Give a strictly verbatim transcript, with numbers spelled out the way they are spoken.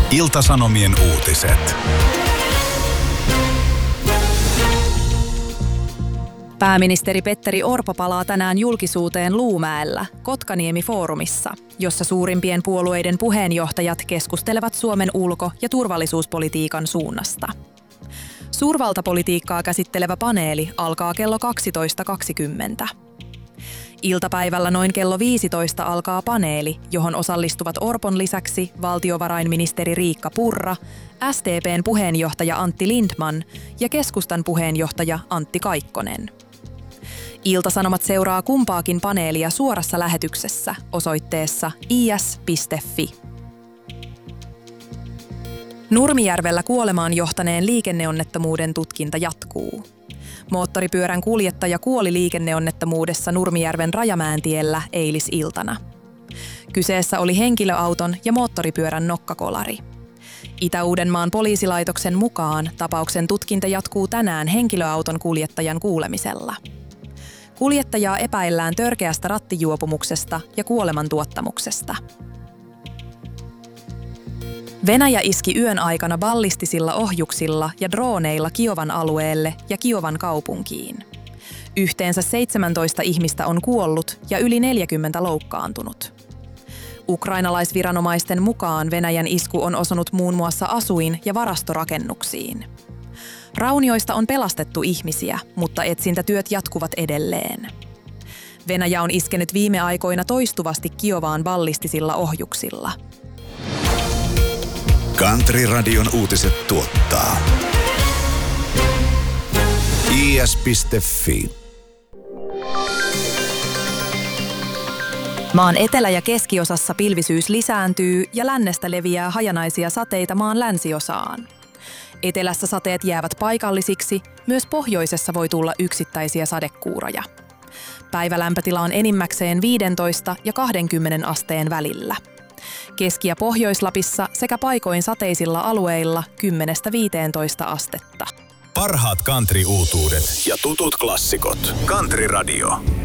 Ilta-Sanomien uutiset. Pääministeri Petteri Orpo palaa tänään julkisuuteen Luumäellä Kotkaniemi-foorumissa, jossa suurimpien puolueiden puheenjohtajat keskustelevat Suomen ulko- ja turvallisuuspolitiikan suunnasta. Suurvaltapolitiikkaa käsittelevä paneeli alkaa kello kaksitoista kaksikymmentä. Iltapäivällä noin kello viisitoista alkaa paneeli, johon osallistuvat Orpon lisäksi valtiovarainministeri Riikka Purra, S D P:n puheenjohtaja Antti Lindtman ja keskustan puheenjohtaja Antti Kaikkonen. Ilta-Sanomat seuraa kumpaakin paneelia suorassa lähetyksessä osoitteessa i s piste f i. Nurmijärvellä kuolemaan johtaneen liikenneonnettomuuden tutkinta jatkuu. Moottoripyörän kuljettaja kuoli liikenneonnettomuudessa Nurmijärven Rajamäentiellä eilisiltana. Kyseessä oli henkilöauton ja moottoripyörän nokkakolari. Itä-Uudenmaan poliisilaitoksen mukaan tapauksen tutkinta jatkuu tänään henkilöauton kuljettajan kuulemisella. Kuljettajaa epäillään törkeästä rattijuopumuksesta ja kuolemantuottamuksesta. Venäjä iski yön aikana ballistisilla ohjuksilla ja drooneilla Kiovan alueelle ja Kiovan kaupunkiin. Yhteensä seitsemäntoista ihmistä on kuollut ja yli neljäkymmentä loukkaantunut. Ukrainalaisviranomaisten mukaan Venäjän isku on osunut muun muassa asuin- ja varastorakennuksiin. Raunioista on pelastettu ihmisiä, mutta etsintätyöt jatkuvat edelleen. Venäjä on iskenyt viime aikoina toistuvasti Kiovaan ballistisilla ohjuksilla. Country-radion uutiset tuottaa i s piste f i. Maan etelä- ja keskiosassa pilvisyys lisääntyy ja lännestä leviää hajanaisia sateita maan länsiosaan. Etelässä sateet jäävät paikallisiksi, myös pohjoisessa voi tulla yksittäisiä sadekuuroja. Päivälämpötila on enimmäkseen viisitoista ja kaksikymmentä asteen välillä. Keski- ja Pohjois-Lapissa sekä paikoin sateisilla alueilla kymmenestä viiteentoista astetta. Parhaat country-uutuudet ja tutut klassikot. Country Radio.